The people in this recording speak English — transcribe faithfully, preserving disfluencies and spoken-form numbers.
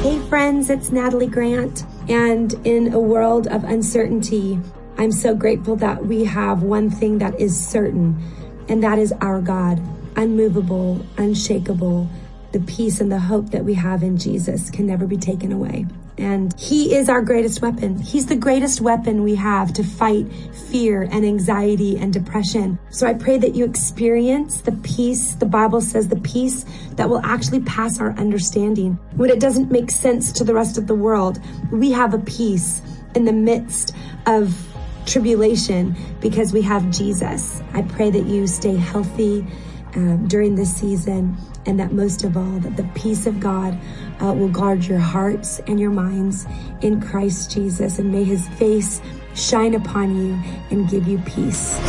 Hey friends, it's Natalie Grant, and in a world of uncertainty, I'm so grateful that we have one thing that is certain, and that is our God, unmovable, unshakable. The peace and the hope that we have in Jesus can never be taken away. And he is our greatest weapon. He's the greatest weapon we have to fight fear and anxiety and depression. So I pray that you experience the peace. The Bible says the peace that will actually pass our understanding. When it doesn't make sense to the rest of the world, we have a peace in the midst of tribulation because we have Jesus. I pray that you stay healthy um, during this season, and that most of all, that the peace of God uh, will guard your hearts and your minds in Christ Jesus, and may his face shine upon you and give you peace.